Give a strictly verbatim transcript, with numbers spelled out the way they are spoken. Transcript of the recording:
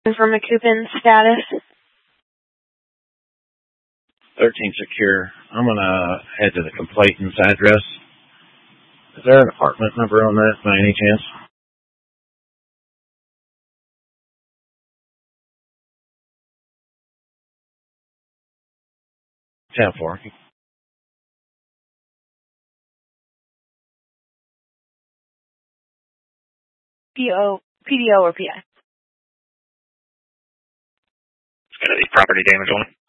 For McCoupin status. thirteen secure. I'm going to head to the complainant's address. Is there an apartment number on that by any chance? ten four. P O, P D O or P I? It's going to be property damage only.